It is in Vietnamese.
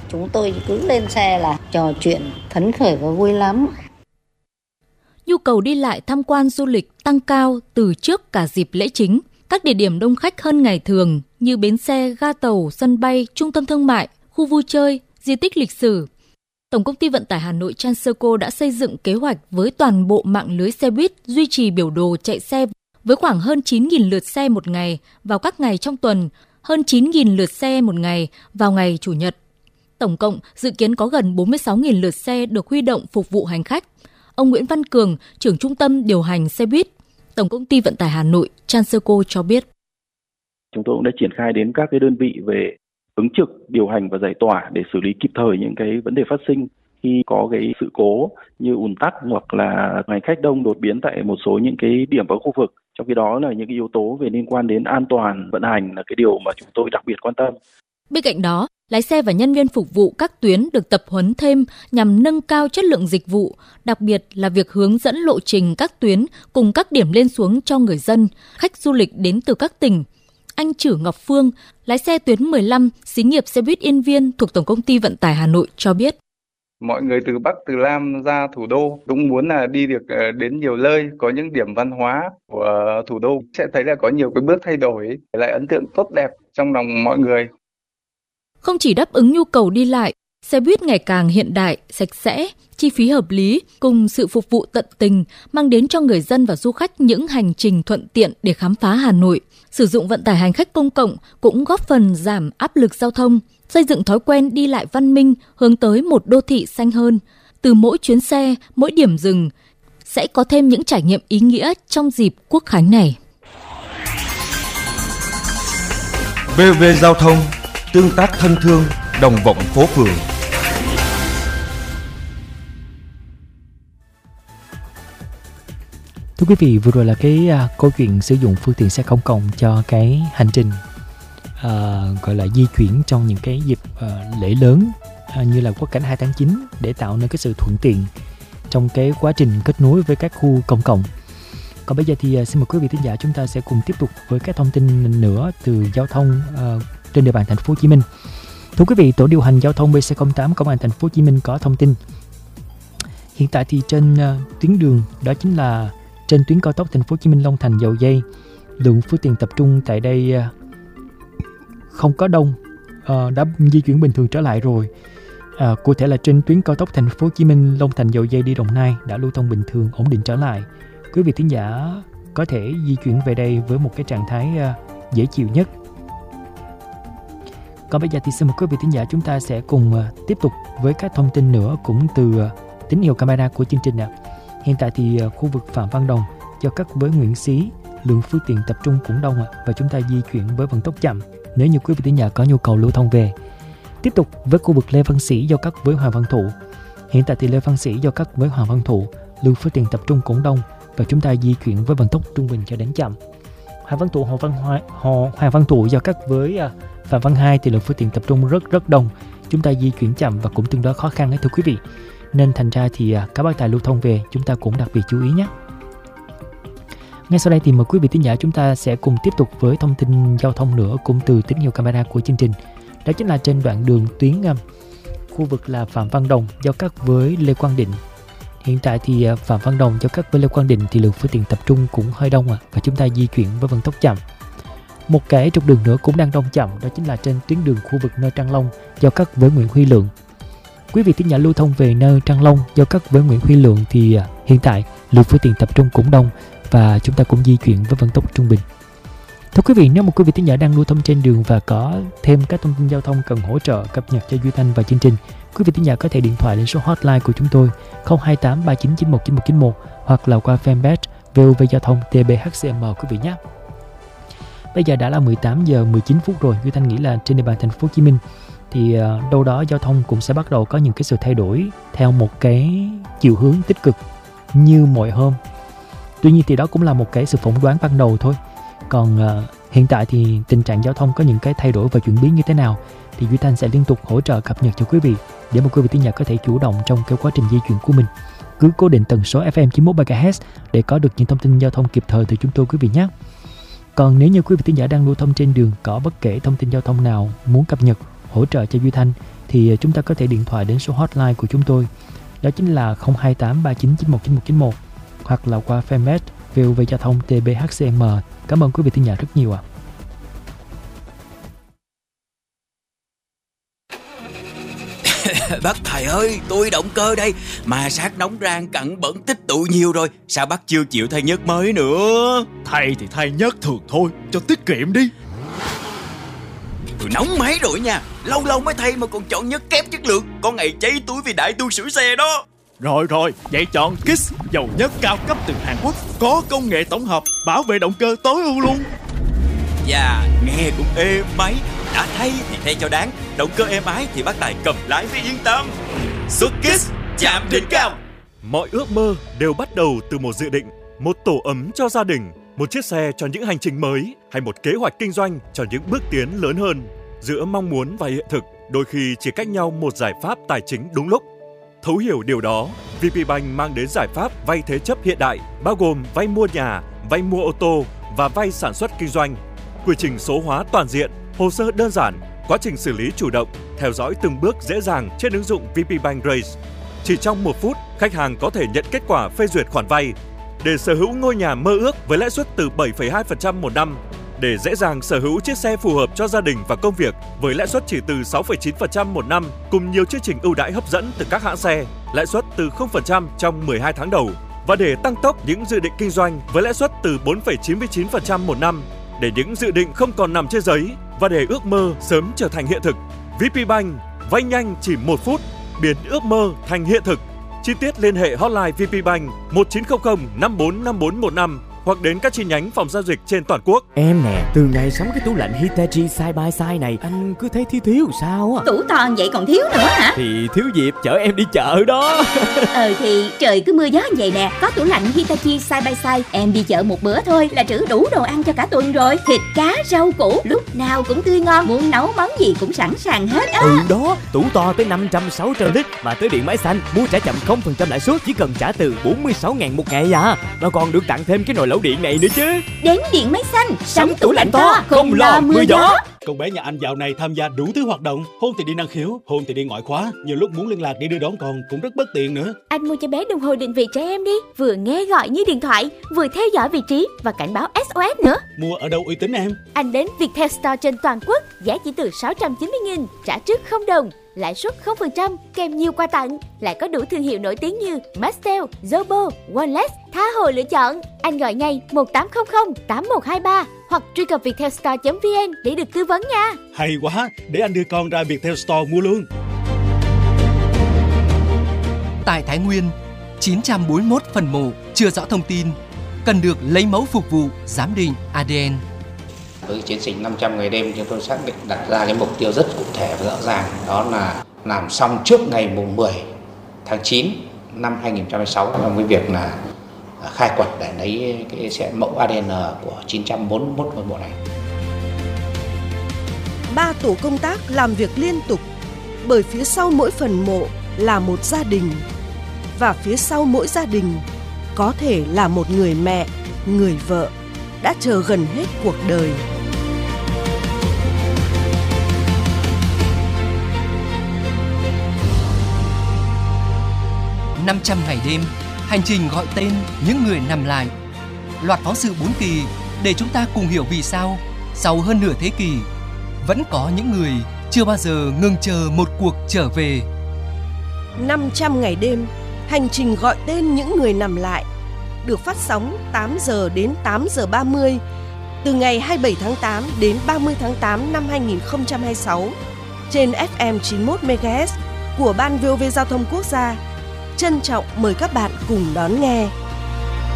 Chúng tôi cứ lên xe là trò chuyện phấn khởi và vui lắm. Nhu cầu đi lại tham quan du lịch tăng cao từ trước cả dịp lễ chính. Các địa điểm đông khách hơn ngày thường như bến xe, ga tàu, sân bay, trung tâm thương mại, khu vui chơi, di tích lịch sử. Tổng công ty Vận tải Hà Nội Transerco đã xây dựng kế hoạch với toàn bộ mạng lưới xe buýt duy trì biểu đồ chạy xe với khoảng hơn 9.000 lượt xe một ngày vào các ngày trong tuần, hơn 9.000 lượt xe một ngày vào ngày Chủ nhật. Tổng cộng dự kiến có gần 46.000 lượt xe được huy động phục vụ hành khách. Ông Nguyễn Văn Cường, trưởng trung tâm điều hành xe buýt, Tổng công ty Vận tải Hà Nội Transerco cho biết. Chúng tôi cũng đã triển khai đến các cái đơn vị về ứng trực, điều hành và giải tỏa để xử lý kịp thời những cái vấn đề phát sinh khi có cái sự cố như ùn tắc hoặc là hành khách đông đột biến tại một số những cái điểm ở khu vực. Trong khi đó là những cái yếu tố về liên quan đến an toàn vận hành là cái điều mà chúng tôi đặc biệt quan tâm. Bên cạnh đó, lái xe và nhân viên phục vụ các tuyến được tập huấn thêm nhằm nâng cao chất lượng dịch vụ, đặc biệt là việc hướng dẫn lộ trình các tuyến cùng các điểm lên xuống cho người dân, khách du lịch đến từ các tỉnh. Anh Trử Ngọc Phương, lái xe tuyến 15, xí nghiệp xe buýt Yên Viên thuộc Tổng công ty Vận tải Hà Nội cho biết. Mọi người từ Bắc từ Nam ra thủ đô cũng muốn là đi được đến nhiều nơi, có những điểm văn hóa của thủ đô sẽ thấy là có nhiều cái bước thay đổi, lại ấn tượng tốt đẹp trong lòng mọi người. Không chỉ đáp ứng nhu cầu đi lại, xe buýt ngày càng hiện đại, sạch sẽ, chi phí hợp lý cùng sự phục vụ tận tình mang đến cho người dân và du khách những hành trình thuận tiện để khám phá Hà Nội. Sử dụng vận tải hành khách công cộng cũng góp phần giảm áp lực giao thông, xây dựng thói quen đi lại văn minh hướng tới một đô thị xanh hơn. Từ mỗi chuyến xe, mỗi điểm dừng sẽ có thêm những trải nghiệm ý nghĩa trong dịp Quốc khánh này. VV Giao thông, tương tác thân thương, đồng vọng phố phường. Thưa quý vị, vừa rồi là cái câu chuyện sử dụng phương tiện xe công cộng cho cái hành trình gọi là di chuyển trong những cái dịp lễ lớn như là Quốc khánh 2 tháng 9 để tạo nên cái sự thuận tiện trong cái quá trình kết nối với các khu công cộng. Còn bây giờ thì xin mời quý vị thính giả chúng ta sẽ cùng tiếp tục với các thông tin nữa từ giao thông trên địa bàn thành phố Hồ Chí Minh. Thưa quý vị, tổ điều hành giao thông BC08 Công an thành phố Hồ Chí Minh có thông tin. Hiện tại thì trên tuyến đường đó chính là trên tuyến cao tốc thành phố Hồ Chí Minh Long Thành Dầu Giây, lượng phương tiện tập trung tại đây không có đông, đã di chuyển bình thường trở lại rồi. Cụ thể là trên tuyến cao tốc thành phố Hồ Chí Minh Long Thành Dầu Giây đi Đồng Nai đã lưu thông bình thường, ổn định trở lại. Quý vị thính giả có thể di chuyển về đây với một cái trạng thái dễ chịu nhất. Còn bây giờ thì xin mời quý vị thính giả chúng ta sẽ cùng tiếp tục với các thông tin nữa cũng từ tín hiệu camera của chương trình ạ. Hiện tại thì khu vực Phạm Văn Đồng giao cắt với Nguyễn Xí, lượng phương tiện tập trung cũng đông và chúng ta di chuyển với vận tốc chậm nếu như quý vị thính giả có nhu cầu lưu thông về. Tiếp tục với khu vực Lê Văn Sĩ giao cắt với Hoàng Văn Thụ. Hiện tại thì Lê Văn Sĩ giao cắt với Hoàng Văn Thụ, lượng phương tiện tập trung cũng đông và chúng ta di chuyển với vận tốc trung bình cho đến chậm. Hoàng Văn Thụ, Hoàng Văn Thụ giao cắt với Phạm Văn Hai thì lượng phương tiện tập trung rất đông, chúng ta di chuyển chậm và cũng tương đối khó khăn đấy thưa quý vị. Nên thành ra thì các bác tài lưu thông về chúng ta cũng đặc biệt chú ý nhé. Ngay sau đây thì mời quý vị thính giả chúng ta sẽ cùng tiếp tục với thông tin giao thông nữa cũng từ tín hiệu camera của chương trình. Đó chính là trên đoạn đường tuyến khu vực là Phạm Văn Đồng giao cắt với Lê Quang Định. Hiện tại thì Phạm Văn Đồng giao cắt với Lê Quang Định thì lượng phương tiện tập trung cũng hơi đông và chúng ta di chuyển với vận tốc chậm. Một cái trục đường nữa cũng đang đông chậm, đó chính là trên tuyến đường khu vực nơi Trang Long giao cắt với Nguyễn Huy Lượng. Quý vị thính giả lưu thông về nơi Trang Long giao cắt với Nguyễn Huy Lượng thì hiện tại lượng phương tiện tập trung cũng đông và chúng ta cũng di chuyển với vận tốc trung bình. Thưa quý vị, nếu một quý vị thính giả đang lưu thông trên đường và có thêm các thông tin giao thông cần hỗ trợ cập nhật cho Duy Thanh và chương trình, quý vị thính giả có thể điện thoại lên số hotline của chúng tôi 028 3991 9191 hoặc là qua fanpage VOV Giao thông TBHCM quý vị nhé. Bây giờ đã là 18 giờ 19 phút rồi, Duy Thanh nghĩ là trên địa bàn thành phố Hồ Chí Minh thì đâu đó giao thông cũng sẽ bắt đầu có những cái sự thay đổi theo một cái chiều hướng tích cực như mọi hôm. Tuy nhiên thì đó cũng là một cái sự phỏng đoán ban đầu thôi. Còn hiện tại thì tình trạng giao thông có những cái thay đổi và chuyển biến như thế nào thì Duy Thanh sẽ liên tục hỗ trợ cập nhật cho quý vị để một quý vị thính giả có thể chủ động trong cái quá trình di chuyển của mình. Cứ cố định tần số FM 91 MHz để có được những thông tin giao thông kịp thời từ chúng tôi quý vị nhé. Còn nếu như quý vị thính giả đang lưu thông trên đường có bất kể thông tin giao thông nào muốn cập nhật hỗ trợ cho Duy Thanh thì chúng ta có thể điện thoại đến số hotline của chúng tôi. Đó chính là 028 3991 9191 hoặc là qua fanpage VOV Giao thông TBHCM. Cảm ơn quý vị thính giả rất nhiều ạ. Bác thầy ơi, tôi động cơ đây, mà sát nóng rang cặn bẩn tích tụ nhiều rồi, sao bác chưa chịu thay nhớt mới nữa? Thay thì thay nhớt thường thôi, cho tiết kiệm đi. Tôi nóng máy rồi nha, lâu lâu mới thay mà còn chọn nhớt kém chất lượng, có ngày cháy túi vì đại tu sửa xe đó. Rồi, vậy chọn Kiss, dầu nhớt cao cấp từ Hàn Quốc, có công nghệ tổng hợp, bảo vệ động cơ tối ưu luôn. Dạ, nghe cũng êm máy, đã thay thì thay cho đáng, động cơ êm ái thì bác Tài cầm lái mới yên tâm. Xuất Kiss, chạm đỉnh cao. Mọi ước mơ đều bắt đầu từ một dự định, một tổ ấm cho gia đình, một chiếc xe cho những hành trình mới, hay một kế hoạch kinh doanh cho những bước tiến lớn hơn. Giữa mong muốn và hiện thực, đôi khi chỉ cách nhau một giải pháp tài chính đúng lúc. Thấu hiểu điều đó, VPBank mang đến giải pháp vay thế chấp hiện đại, bao gồm vay mua nhà, vay mua ô tô và vay sản xuất kinh doanh. Quy trình số hóa toàn diện, hồ sơ đơn giản, quá trình xử lý chủ động, theo dõi từng bước dễ dàng trên ứng dụng VPBank Race. Chỉ trong 1 phút, khách hàng có thể nhận kết quả phê duyệt khoản vay để sở hữu ngôi nhà mơ ước với lãi suất từ 7,2% một năm. Để dễ dàng sở hữu chiếc xe phù hợp cho gia đình và công việc với lãi suất chỉ từ 6,9% một năm, cùng nhiều chương trình ưu đãi hấp dẫn từ các hãng xe, lãi suất từ 0% trong 12 tháng đầu. Và để tăng tốc những dự định kinh doanh với lãi suất từ 4,99% một năm, để những dự định không còn nằm trên giấy và để ước mơ sớm trở thành hiện thực, VPBank vay nhanh chỉ 1 phút, biến ước mơ thành hiện thực. Chi tiết liên hệ hotline VPBank 1900 545415 hoặc đến các chi nhánh phòng giao dịch trên toàn quốc. Em nè, từ ngày sắm cái tủ lạnh Hitachi Side by Side này, anh cứ thấy thiếu sao á. Tủ to vậy còn thiếu nữa hả? Thì thiếu dịp chở em đi chợ đó. Thì trời cứ mưa gió vậy nè, có tủ lạnh Hitachi Side by Side, em đi chợ một bữa thôi là trữ đủ đồ ăn cho cả tuần rồi. Thịt, cá, rau củ lúc nào cũng tươi ngon, muốn nấu món gì cũng sẵn sàng hết á. Đó, tủ to tới 500-600 lít mà tới điện máy xanh, mua trả chậm 0% lãi suất, chỉ cần trả từ 46.000 một ngày à. Nó còn được tặng thêm cái nồi lẩu điện này nữa chứ. Đến điện máy xanh, sắm tủ lạnh to, không lo mưa gió. Con bé nhà anh dạo này tham gia đủ thứ hoạt động, hôn thì đi năng khiếu, hôn thì đi ngoại khóa, nhiều lúc muốn liên lạc để đưa đón con cũng rất bất tiện nữa. Anh mua cho bé đồng hồ định vị trẻ em đi, vừa nghe gọi như điện thoại, vừa theo dõi vị trí và cảnh báo SOS nữa. Mua ở đâu uy tín em? Anh đến Viettel Store trên toàn quốc, giá chỉ từ 690.000, trả trước 0 đồng, lãi suất 0%, kèm nhiều quà tặng, lại có đủ thương hiệu nổi tiếng như Mastel, Zobo, Oneless, tha hồ lựa chọn. Anh gọi ngay 1800 8123 hoặc truy cập viettelstore.vn để được tư vấn nha. Hay quá, để anh đưa con ra Viettel Store mua luôn. Tại Thái Nguyên, 941 phần mộ chưa rõ thông tin, cần được lấy mẫu phục vụ giám định ADN. Với chiến dịch 500 ngày đêm, chúng tôi xác định đặt ra cái mục tiêu rất cụ thể và rõ ràng, đó là làm xong trước ngày mùng 10 tháng 9 năm 2026 trong cái việc là khai quật để lấy cái mẫu ADN của 941 phần mộ này. 3 tổ công tác làm việc liên tục, bởi phía sau mỗi phần mộ là một gia đình, và phía sau mỗi gia đình có thể là một người mẹ, người vợ đã chờ gần hết cuộc đời. "500 ngày đêm", hành trình gọi tên những người nằm lại. Loạt phóng sự 4 kỳ để chúng ta cùng hiểu vì sao sau hơn nửa thế kỷ vẫn có những người chưa bao giờ ngừng chờ một cuộc trở về. 500 ngày đêm, hành trình gọi tên những người nằm lại, được phát sóng 8 giờ đến 8 giờ 30 từ ngày 27 tháng 8 đến 30 tháng 8 năm 2026 trên FM 91 MHz của Ban VOV Giao thông Quốc gia. Trân trọng mời các bạn cùng đón nghe.